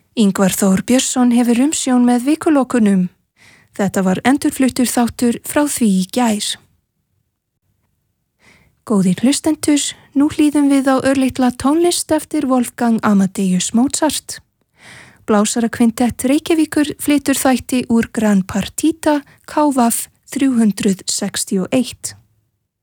Ingvar Þór Björnsson hefur umsjón með vikulokunum. Þetta var endurfluttur þáttur frá því í gær. Góðir hlustendur, nú hlýðum við á örlitla tónlist eftir Wolfgang Amadeus Mozart. Blásarakvintett Reykjavíkur flytur þætti úr Gran Partita KV 361.